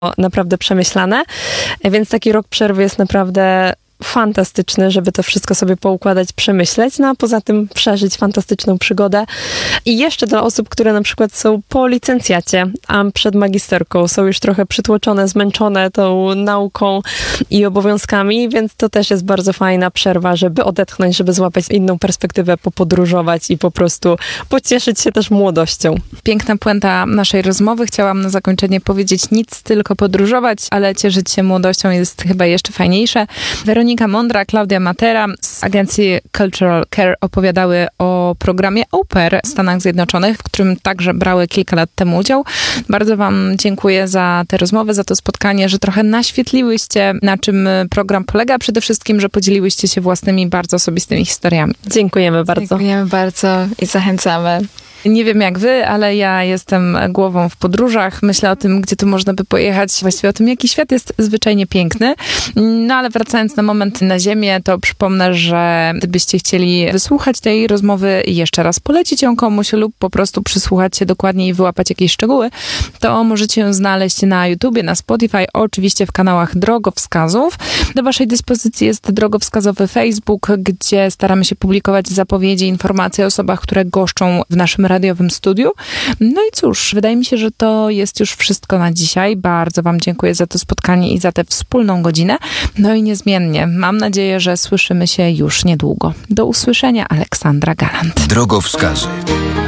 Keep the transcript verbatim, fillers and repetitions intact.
naprawdę przemyślane, więc taki rok przerwy jest naprawdę fantastyczny, żeby to wszystko sobie poukładać, przemyśleć, no a poza tym przeżyć fantastyczną przygodę. I jeszcze dla osób, które na przykład są po licencjacie, a przed magisterką, są już trochę przytłoczone, zmęczone tą nauką i obowiązkami, więc to też jest bardzo fajna przerwa, żeby odetchnąć, żeby złapać inną perspektywę, popodróżować i po prostu pocieszyć się też młodością. Piękna puenta naszej rozmowy. Chciałam na zakończenie powiedzieć nic, tylko podróżować, ale cieszyć się młodością jest chyba jeszcze fajniejsze. Weronika Weronika Mądra, Klaudia Matera z agencji Cultural Care opowiadały o programie Au Pair w Stanach Zjednoczonych, w którym także brały kilka lat temu udział. Bardzo wam dziękuję za tę rozmowę, za to spotkanie, że trochę naświetliłyście, na czym program polega, a przede wszystkim, że podzieliłyście się własnymi, bardzo osobistymi historiami. Dziękujemy bardzo. Dziękujemy bardzo i zachęcamy. Nie wiem jak wy, ale ja jestem głową w podróżach. Myślę o tym, gdzie tu można by pojechać, właściwie o tym, jaki świat jest zwyczajnie piękny. No ale wracając na moment na ziemię, to przypomnę, że gdybyście chcieli wysłuchać tej rozmowy i jeszcze raz polecić ją komuś lub po prostu przysłuchać się dokładnie i wyłapać jakieś szczegóły, to możecie ją znaleźć na YouTubie, na Spotify, oczywiście w kanałach Drogowskazów. Do waszej dyspozycji jest drogowskazowy Facebook, gdzie staramy się publikować zapowiedzi, informacje o osobach, które goszczą w naszym radiowym studiu. No i cóż, wydaje mi się, że to jest już wszystko na dzisiaj. Bardzo wam dziękuję za to spotkanie i za tę wspólną godzinę. No i niezmiennie mam nadzieję, że słyszymy się już niedługo. Do usłyszenia, Aleksandra Galant. Drogowskazy.